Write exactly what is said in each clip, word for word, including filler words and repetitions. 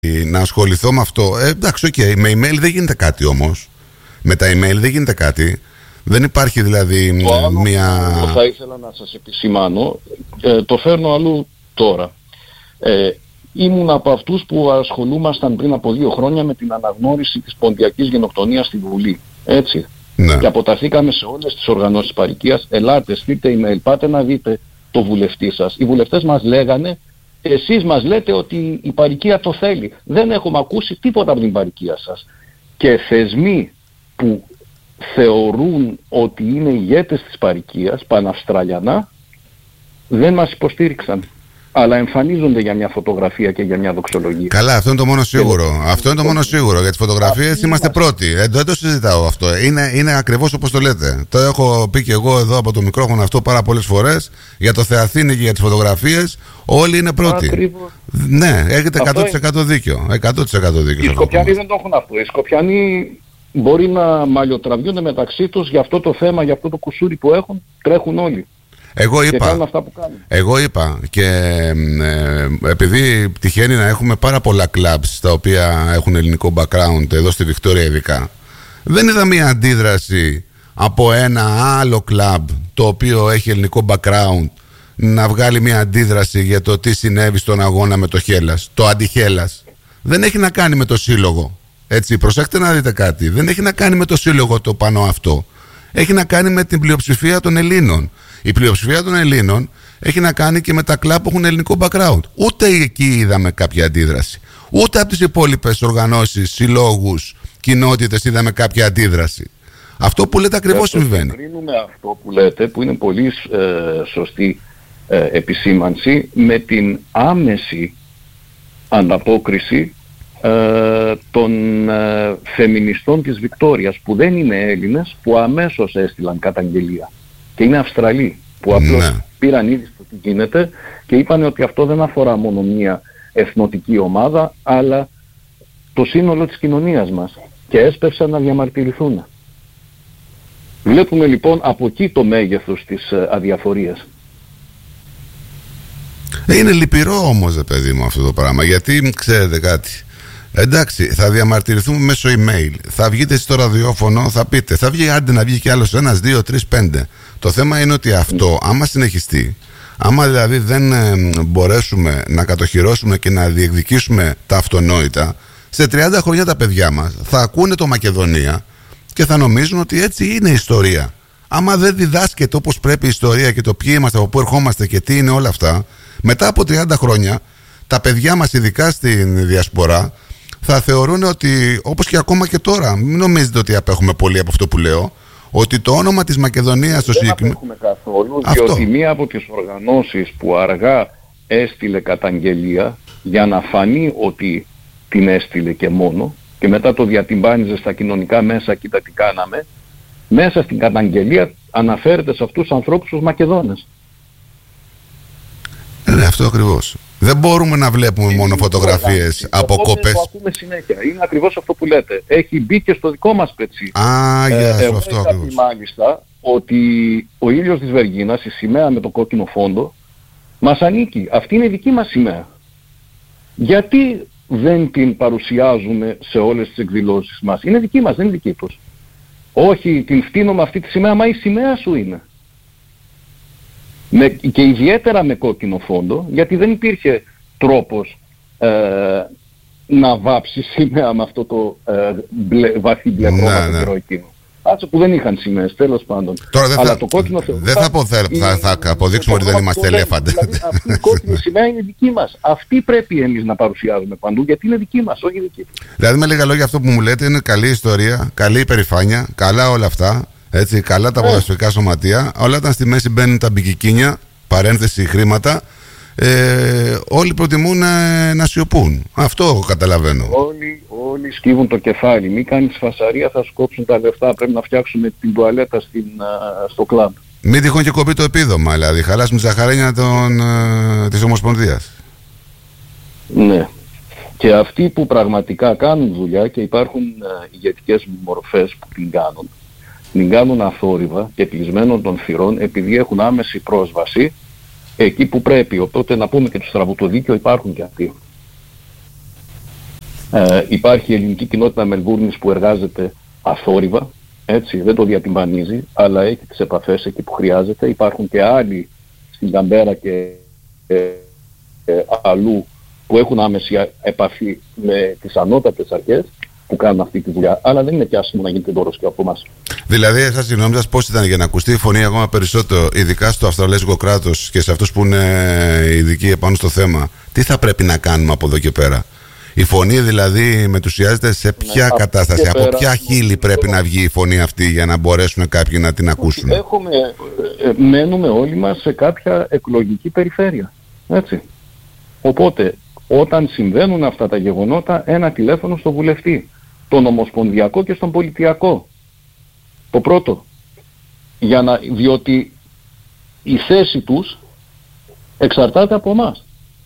να ασχοληθώ με αυτό. Ε, εντάξει, οκ, okay, με email δεν γίνεται κάτι όμως. Με τα email δεν γίνεται κάτι. Δεν υπάρχει δηλαδή μία... Το θα ήθελα να σας επισημάνω, ε, το φέρνω αλλού τώρα. Ε, ήμουν από αυτούς που ασχολούμασταν πριν από δύο χρόνια με την αναγνώριση της ποντιακής γενοκτονίας στη Βουλή. Έτσι. Ναι. Και αποταθήκαμε σε όλες τις οργανώσεις παροικίας. Ελάτε, στείλτε email, πάτε να δείτε το βουλευτή σας. Οι βουλευτές μας λέγανε, εσείς μας λέτε ότι η παροικία το θέλει. Δεν έχουμε ακούσει τίποτα από την παροικία σας. Και θεσμοί που θεωρούν ότι είναι ηγέτες της παροικίας, παναυστραλιανά, δεν μας υποστήριξαν. Αλλά εμφανίζονται για μια φωτογραφία και για μια δοξολογία. Καλά, αυτό είναι το μόνο σίγουρο. Αυτό είναι το μόνο σίγουρο. Για τις φωτογραφίες είμαστε πρώτοι. Ε, δεν το συζητάω αυτό. Είναι, είναι ακριβώς όπως το λέτε. Το έχω πει και εγώ εδώ από το μικρόφωνο αυτό πάρα πολλές φορές. Για το Θεαθήνη και για τις φωτογραφίες, όλοι είναι πρώτοι. Ακριβώς. Ναι, έχετε εκατό τοις εκατό δίκιο. εκατό τοις εκατό δίκιο. Οι Σκοπιανοί δεν το έχουν αυτό. Οι Σκοπιανοί μπορεί να μαλλιοτραβιούνται μεταξύ τους για αυτό το θέμα, για αυτό το κουσούρι που έχουν. Τρέχουν όλοι. Εγώ είπα, και αυτά που εγώ είπα και ε, επειδή τυχαίνει να έχουμε πάρα πολλά clubs τα οποία έχουν ελληνικό background εδώ στη Βικτόρια ειδικά, δεν είδα μια αντίδραση από ένα άλλο club το οποίο έχει ελληνικό background να βγάλει μια αντίδραση για το τι συνέβη στον αγώνα με το Χέλλας, το αντιχέλλας. Δεν έχει να κάνει με το σύλλογο. Έτσι, προσέξτε να δείτε κάτι. Δεν έχει να κάνει με το σύλλογο το πάνω αυτό. Έχει να κάνει με την πλειοψηφία των Ελλήνων. Η πλειοψηφία των Ελλήνων έχει να κάνει και με τα κλαμπ που έχουν ελληνικό background. Ούτε εκεί είδαμε κάποια αντίδραση. Ούτε από τις υπόλοιπες οργανώσεις, συλλόγους, κοινότητες είδαμε κάποια αντίδραση. Αυτό που λέτε ακριβώς συμβαίνει. Θα συγκρίνουμε αυτό που λέτε, που είναι πολύ ε, σωστή ε, επισήμανση, με την άμεση ανταπόκριση ε, των ε, φεμινιστών της Βικτόριας, που δεν είναι Έλληνες, που αμέσως έστειλαν καταγγελία. Και είναι Αυστραλοί που απλώς ναι. πήραν ήδη στο τι γίνεται και είπαν ότι αυτό δεν αφορά μόνο μία εθνοτική ομάδα, αλλά το σύνολο της κοινωνίας μας, και έσπευσαν να διαμαρτυρηθούν. Βλέπουμε λοιπόν από εκεί το μέγεθος της αδιαφορίας. Είναι λυπηρό όμως, δε παιδί μου, αυτό το πράγμα, γιατί ξέρετε κάτι. Εντάξει, θα διαμαρτυρηθούμε μέσω email. Θα βγείτε στο ραδιόφωνο, θα πείτε. Θα βγει, άντε να βγει κι άλλος ένας, δύο, τρεις, πέντε. Το θέμα είναι ότι αυτό, άμα συνεχιστεί, άμα δηλαδή δεν ε, μπορέσουμε να κατοχυρώσουμε και να διεκδικήσουμε τα αυτονόητα, σε τριάντα χρόνια τα παιδιά μας θα ακούνε το Μακεδονία και θα νομίζουν ότι έτσι είναι η ιστορία. Άμα δεν διδάσκεται όπως πρέπει η ιστορία και το ποιοι είμαστε, από πού ερχόμαστε και τι είναι όλα αυτά, μετά από τριάντα χρόνια τα παιδιά μας, ειδικά στην διασπορά, θα θεωρούν ότι, όπως και ακόμα και τώρα, μην νομίζετε ότι απέχουμε πολύ από αυτό που λέω, ότι το όνομα της Μακεδονίας στο συγκεκριμένο... Δεν απέχουμε καθόλου, αυτό. Διότι μία από τις οργανώσεις που αργά έστειλε καταγγελία για να φανεί ότι την έστειλε και μόνο, και μετά το διατυμπάνιζε στα κοινωνικά μέσα, κοίτα τι κάναμε, μέσα στην καταγγελία αναφέρεται σε αυτούς τους ανθρώπους τους Μακεδόνες. Ναι, αυτό ακριβώς. Δεν μπορούμε να βλέπουμε μόνο φωτογραφίες από κόπες. Το ακούμε συνέχεια. Είναι ακριβώς αυτό που λέτε. Έχει μπει και στο δικό μας πετσί. Α, για ε, εγώ αυτό ακριβώς. Μάλιστα ότι ο ήλιος της Βεργίνας, η σημαία με το κόκκινο φόντο, μας ανήκει. Αυτή είναι η δική μας σημαία. Γιατί δεν την παρουσιάζουμε σε όλες τις εκδηλώσεις μας? Είναι δική μας, δεν είναι δική τους. Όχι, την φτύνω με αυτή τη σημαία, μα η σημαία σου είναι. Με, και ιδιαίτερα με κόκκινο φόντο, γιατί δεν υπήρχε τρόπος ε, να βάψει σημαία με αυτό το ε, μπλε, βαθύ μπλε χρώμα ναι, ναι. εκείνο. Άτσε που δεν είχαν σημαίες, τέλος πάντων. Τώρα δεν θα, δε θα, θα, θα, θα, θα αποδείξουμε ότι δεν είμαστε ελέφαντες. Δηλαδή, αυτή η κόκκινη σημαία είναι δική μας. Αυτή πρέπει εμείς να παρουσιάζουμε παντού, γιατί είναι δική μας, όχι δική τους. Δηλαδή με λίγα λόγια αυτό που μου λέτε είναι καλή ιστορία, καλή υπερηφάνεια, καλά όλα αυτά. Έτσι, καλά τα ποδοσφαιρικά σωματεία. Όλα όταν στη μέση μπαίνουν τα μπικικίνια, παρένθεση χρήματα, ε, όλοι προτιμούν να, να σιωπούν. Αυτό καταλαβαίνω. Όλοι, όλοι σκύβουν το κεφάλι. Μην κάνεις φασαρία, θα σου κόψουν τα λεφτά. Πρέπει να φτιάξουμε την τουαλέτα στην, α, στο κλαμπ. Μην τυχόν και κοπεί το επίδομα, δηλαδή. Χαλάσουμε τη ζαχαρένια των, α, της Ομοσπονδίας. Ναι. Και αυτοί που πραγματικά κάνουν δουλειά, και υπάρχουν α, ηγετικές μορφές που την κάνουν, την κάνουν αθόρυβα και κλεισμένων των θυρών, επειδή έχουν άμεση πρόσβαση εκεί που πρέπει. Οπότε να πούμε και του στραβού το δίκαιο, υπάρχουν και αυτοί. Ε, υπάρχει η ελληνική κοινότητα Μελβούρνης που εργάζεται αθόρυβα, έτσι, δεν το διατυμπανίζει, αλλά έχει τις επαφές εκεί που χρειάζεται. Υπάρχουν και άλλοι στην Καμπέρα και ε, ε, αλλού που έχουν άμεση επαφή με τις ανώτατες αρχές που κάνουν αυτή τη δουλειά, αλλά δεν είναι και άσχημο να γίνεται δώρος και από εμάς. Δηλαδή, εσάς συγγνώμη σας, πώς ήταν για να ακουστεί η φωνή ακόμα περισσότερο, ειδικά στο αυστραλέζικο κράτος και σε αυτούς που είναι ειδικοί επάνω στο θέμα, τι θα πρέπει να κάνουμε από εδώ και πέρα? Η φωνή δηλαδή μετουσιάζεται σε ποια ναι, κατάσταση, από πέρα, ποια χείλη πρέπει να βγει η φωνή αυτή για να μπορέσουν κάποιοι να την ακούσουν? Έχουμε, ε, μένουμε όλοι μας σε κάποια εκλογική περιφέρεια, έτσι. Οπότε, όταν συμβαίνουν αυτά τα γεγονότα, ένα τηλέφωνο στο βουλευτή, τον ομοσπονδιακό και στον πολιτιακό. Το πρώτο. Για να, διότι η θέση τους εξαρτάται από εμάς.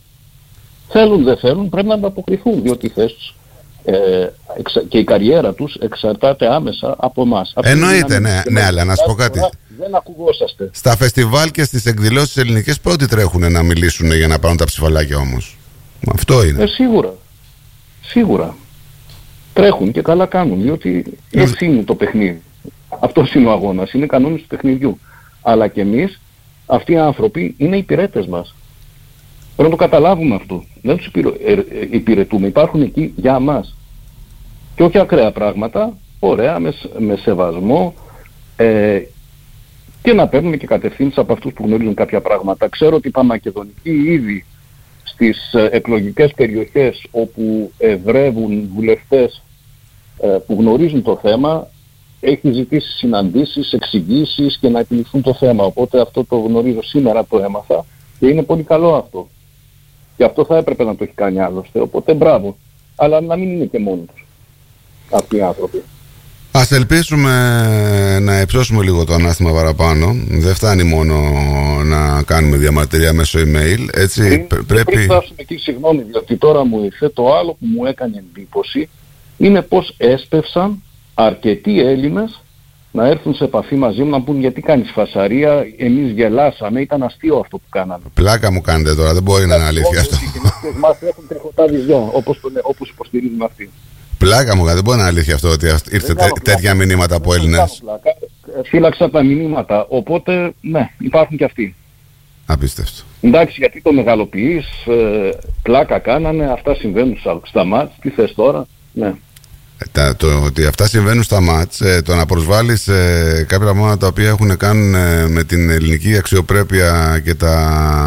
Θέλουν δεν θέλουν, πρέπει να ανταποκριθούν, διότι η θέση τους ε, εξα, και η καριέρα τους εξαρτάται άμεσα από εμάς. Εννοείται, ναι, ναι, αλλά να σου πω κάτι. Δεν ακουγόσαστε. Στα φεστιβάλ και στις εκδηλώσεις ελληνικές πρώτοι τρέχουν να μιλήσουν για να πάρουν τα ψηφαλάκια όμως. Αυτό είναι. Ε, σίγουρα. Σίγουρα. Τρέχουν και καλά κάνουν, διότι έτσι είναι το παιχνίδι. Αυτός είναι ο αγώνας, είναι κανόνες του παιχνιδιού. Αλλά και εμείς, αυτοί οι άνθρωποι είναι υπηρέτες μας. Πρέπει να το καταλάβουμε αυτό. Δεν τους υπηρετούμε, υπάρχουν εκεί για μας. Και όχι ακραία πράγματα, ωραία, με, με σεβασμό ε, και να παίρνουμε και κατευθύνσεις από αυτούς που γνωρίζουν κάποια πράγματα. Ξέρω ότι οι Παμακεδονικοί ήδη στις εκλογικές περιοχές όπου ευρεύουν βουλευτές ε, που γνωρίζουν το θέμα, έχει ζητήσει συναντήσεις, εξηγήσεις και να επιληφθούν το θέμα. Οπότε αυτό το γνωρίζω σήμερα, το έμαθα και είναι πολύ καλό αυτό. Και αυτό θα έπρεπε να το έχει κάνει άλλωστε, οπότε μπράβο. Αλλά να μην είναι και μόνοι τους αυτοί οι άνθρωποι. Ας ελπίσουμε να υψώσουμε λίγο το ανάστημα παραπάνω. Δεν φτάνει μόνο να κάνουμε διαμαρτυρία μέσω email. Έτσι, πριν, πρέπει... πριν φτάσουμε εκεί, συγγνώμη, διότι τώρα μου ήρθε το άλλο που μου έκανε εντύπωση, είναι πως έσπευσαν αρκετοί Έλληνες να έρθουν σε επαφή μαζί μου, να πούν γιατί κάνεις φασαρία, εμείς γελάσαμε, ήταν αστείο αυτό που κάναμε. Πλάκα μου κάνετε τώρα, δεν μπορεί να είναι αλήθεια αυτό. Οι μας έχουν τριχωτά βυζιό, όπως, όπως υποστηρίζουν αυτοί. Πλάκα μου, δεν μπορεί να είναι αλήθεια αυτό ότι ήρθε τέ, τέτοια μηνύματα από Έλληνες. Φύλαξα τα μηνύματα, οπότε ναι, υπάρχουν και αυτοί. Απίστευτο. Εντάξει, γιατί το μεγαλοποιείς, ε, πλάκα κάνανε, αυτά συμβαίνουν στα μάτς, τι θες τώρα, ναι. Τα, το ότι αυτά συμβαίνουν στα μάτς, ε, το να προσβάλλεις ε, κάποια πράγματα τα οποία έχουν κάνουν ε, με την ελληνική αξιοπρέπεια και τα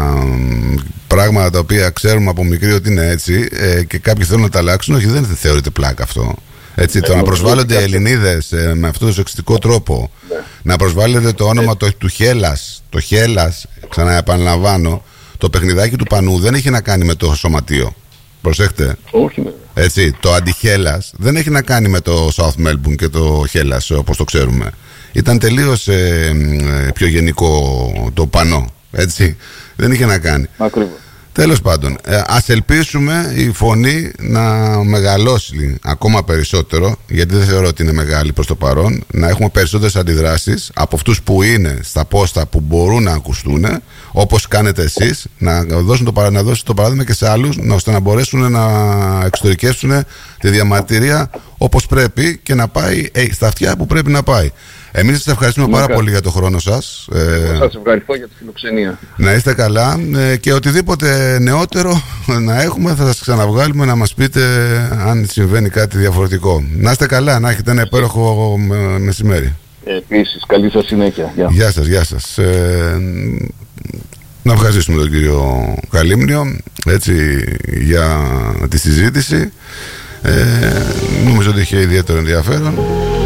ε, πράγματα τα οποία ξέρουμε από μικρή ότι είναι έτσι ε, και κάποιοι θέλουν να τα αλλάξουν, όχι, δεν θεωρείται πλάκα αυτό. Έτσι, ε, το ε, να προσβάλλονται οι Ελληνίδες ε, με αυτόν τον σεξιστικό τρόπο, ναι. Να προσβάλλεται το όνομα ε. το, του Χέλλας, το Χέλλας, ξαναεπαναλαμβάνω, το παιχνιδάκι του Πανού δεν έχει να κάνει με το σωματείο. Προσέχτε. Όχι, ναι. Έτσι, το αντιχέλλας δεν έχει να κάνει με το South Melbourne και το Χέλλας όπως το ξέρουμε. Ήταν τελείως ε, ε, πιο γενικό το πανό. Έτσι, δεν είχε να κάνει. Ακριβώς. Τέλος πάντων, ε, ας ελπίσουμε η φωνή να μεγαλώσει ακόμα περισσότερο, γιατί δεν θεωρώ ότι είναι μεγάλη προς το παρόν, να έχουμε περισσότερες αντιδράσεις από αυτούς που είναι στα πόστα που μπορούν να ακουστούν, όπως κάνετε εσείς, να δώσουν το, παρα, να δώσουν το παράδειγμα και σε άλλους, ώστε να μπορέσουν να εξωτερικεύσουν τη διαμαρτυρία όπως πρέπει και να πάει ε, στα αυτιά που πρέπει να πάει. Εμείς σας ευχαριστούμε πάρα κα... πολύ για το χρόνο σας. Ε, σας ευχαριστώ για τη φιλοξενία. Να είστε καλά ε, και οτιδήποτε νεότερο να έχουμε θα σας ξαναβγάλουμε να μας πείτε αν συμβαίνει κάτι διαφορετικό. Να είστε καλά, να έχετε ένα υπέροχο μεσημέρι. Επίσης, καλή σας συνέχεια. Γεια, γεια σας, γεια σας. Ε, να ευχαριστήσουμε τον κύριο Καλύμνιο έτσι, για τη συζήτηση. Ε, νομίζω ότι είχε ιδιαίτερο ενδιαφέρον.